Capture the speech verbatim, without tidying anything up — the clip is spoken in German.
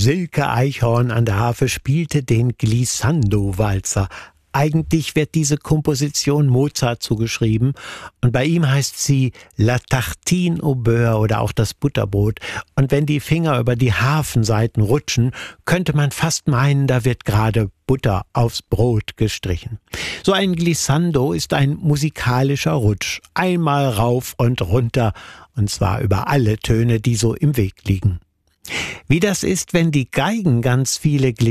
Silke Eichhorn an der Harfe spielte den Glissando-Walzer. Eigentlich wird diese Komposition Mozart zugeschrieben und bei ihm heißt sie La Tartine au Beurre oder auch das Butterbrot. Und wenn die Finger über die Harfensaiten rutschen, könnte man fast meinen, da wird gerade Butter aufs Brot gestrichen. So ein Glissando ist ein musikalischer Rutsch. Einmal rauf und runter, und zwar über alle Töne, die so im Weg liegen. Wie das ist, wenn die Geigen ganz viele